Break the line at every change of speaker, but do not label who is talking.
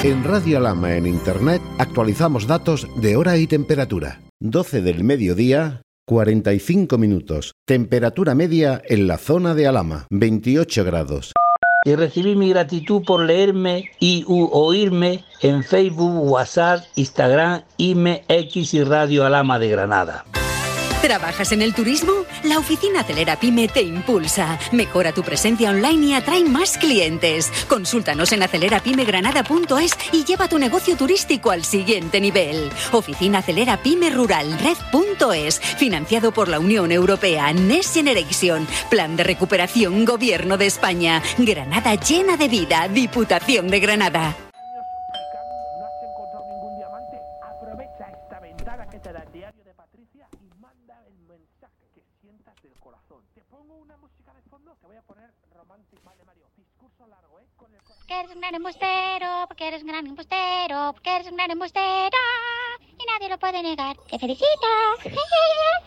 En Radio Alhama en Internet actualizamos datos de hora y temperatura. 12 del mediodía, 45 minutos. Temperatura media en la zona de Alhama, 28 grados.
Y recibí mi gratitud por leerme y oírme en Facebook, WhatsApp, Instagram, X y Radio Alhama de Granada.
¿Trabajas en el turismo? La oficina Acelera Pyme te impulsa. Mejora tu presencia online y atrae más clientes. Consúltanos en acelerapymegranada.es y lleva tu negocio turístico al siguiente nivel. Oficina Acelera Pyme Rural, red.es. Financiado por la Unión Europea, Next Generation. Plan de recuperación, Gobierno de España. Granada llena de vida. Diputación de Granada.
¿No has encontrado ningún diamante? Aprovecha esta ventana que te da el diario de Patricia y manda el mensaje que sientas del corazón. Te pongo una música de fondo, te voy a poner romántico. Vale, Mario, discurso largo, con el corazón.
Porque eres un gran embustero, porque eres un gran embustero, porque eres un gran embustero y nadie lo puede negar. ¡Te felicito!